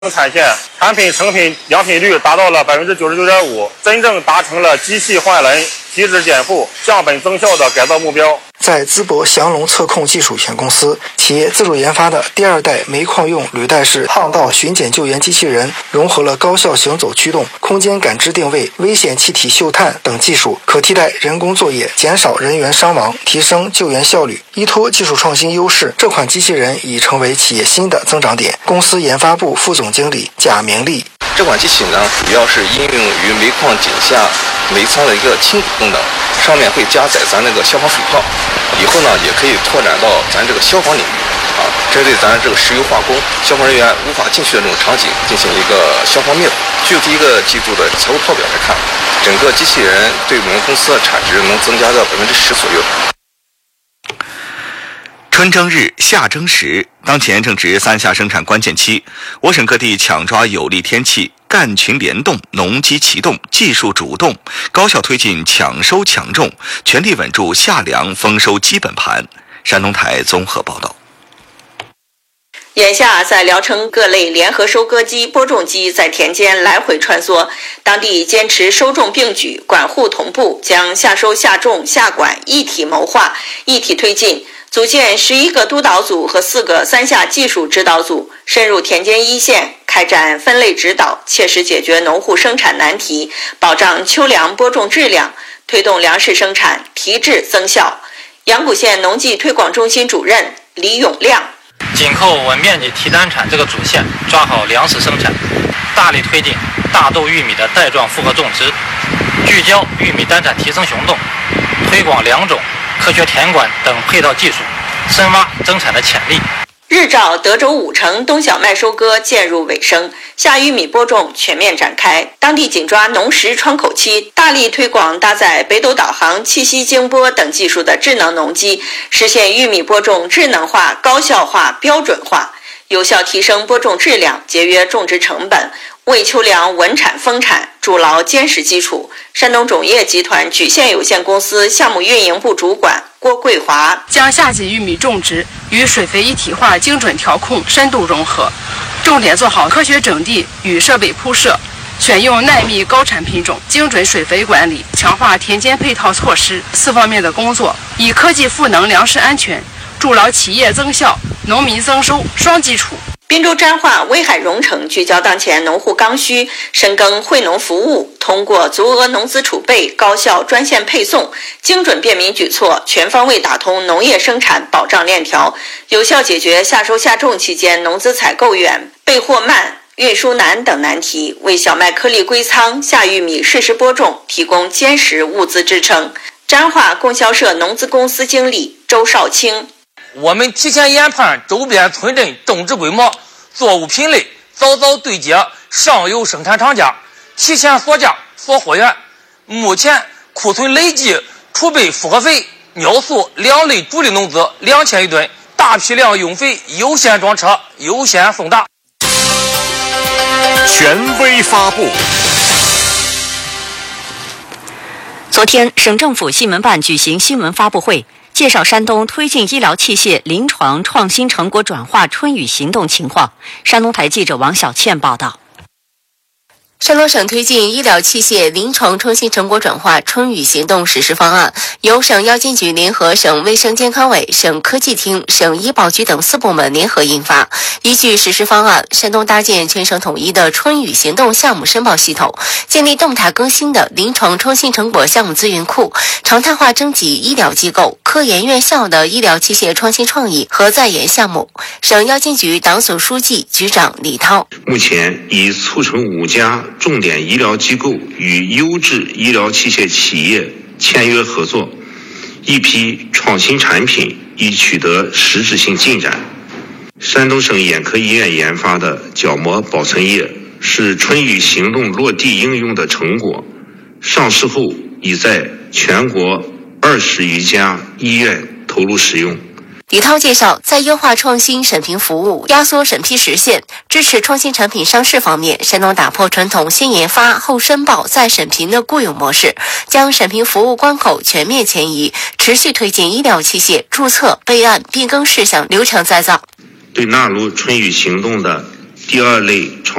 产线，产品成品良品率达到了99.5%，真正达成了机器换人、体脂减负、降本增效的改造目标。 在淄博祥龙测控技术有限公司，企业自主研发的第2代煤矿用履带式巷道巡检救援机器人，融合了高效行走驱动、空间感知定位、危险气体嗅探等技术，可替代人工作业，减少人员伤亡，提升救援效率。依托技术创新优势，这款机器人已成为企业新的增长点。公司研发部副总经理贾明利： 这款机器呢，主要是应用于煤矿井下煤仓的一个清理功能，上面会加载咱那个消防水炮，以后呢也可以拓展到咱这个消防领域针对咱这个石油化工消防人员无法进去的这种场景进行一个消防灭火。就第一个季度的财务报表来看，整个机器人对我们公司的产值能增加到10%左右。 春耕日，夏征时，当前正值3夏生产关键期，我省各地抢抓有利天气，干群联动，农机齐动，技术主动，高效推进抢收抢种，全力稳住夏粮丰收基本盘。山东台综合报道。 眼下，在聊城各类联合收割机、播种机在田间来回穿梭，当地坚持收种并举、管护同步，将夏收、夏种、夏管一体谋划、一体推进。组建11个督导组和4个3夏技术指导组，深入田间一线，开展分类指导，切实解决农户生产难题，保障秋粮播种质量，推动粮食生产提质增效。阳谷县农技推广中心主任李永亮： 紧扣稳面积提单产这个主线，抓好粮食生产，大力推进大豆、玉米的带状复合种植，聚焦玉米单产提升行动，推广良种、科学田管等配套技术，深挖增产的潜力。 日照德州5城冬小麦收割渐入尾声，夏玉米播种全面展开。当地紧抓农时窗口期，大力推广搭载北斗导航、气息经波等技术的智能农机，实现玉米播种智能化、高效化、标准化，有效提升播种质量，节约种植成本，为秋粮稳产丰产筑牢坚实基础。山东种业集团莒县有限公司项目运营部主管郭桂华： 将夏季玉米种植与水肥一体化精准调控深度融合，重点做好科学整地与设备铺设，选用耐密高产品种，精准水肥管理，强化田间配套措施4方面的工作，以科技赋能粮食安全，筑牢企业增效、农民增收双基础。 滨州沾化威海荣城聚焦当前农户刚需，深耕惠农服务，通过足额农资储备、高效专线配送、精准便民举措，全方位打通农业生产保障链条，有效解决夏收夏种期间农资采购远、备货慢、运输难等难题，为小麦颗粒归仓、夏玉米适时播种提供坚实物资支撑。沾化供销社农资公司经理周少清： 我们提前研判周边村镇种植规模、作物品类，早早对接上游生产厂家，提前锁价锁货源。目前库存累计储备复合肥、尿素2类主力农资2000余吨，大批量用肥优先装车，优先送达。 权威发布。 昨天，省政府新闻办举行新闻发布会，介绍山东推进医疗器械临床创新成果转化春雨行动情况。山东台记者王小倩报道。 山东省推进医疗器械临床创新成果转化春雨行动实施方案，由省药监局联合省卫生健康委、省科技厅、省医保局等4部门联合印发。依据实施方案，山东搭建全省统一的春雨行动项目申报系统，建立动态更新的临床创新成果项目资源库，常态化征集医疗机构、科研院校的医疗器械创新创意和在研项目。省药监局党组书记、局长李涛： 目前已促成5家重点医疗机构与优质医疗器械企业签约合作，一批创新产品已取得实质性进展。山东省眼科医院研发的角膜保存液是春雨行动落地应用的成果，上市后已在全国20余家医院投入使用。 李涛介绍，在优化创新审评服务、压缩审批时限、支持创新产品上市方面，山东打破传统先研发后申报再审评的固有模式，将审评服务关口全面迁移，持续推进医疗器械注册、备案、变更事项流程再造。 对纳入春雨行动的第二类创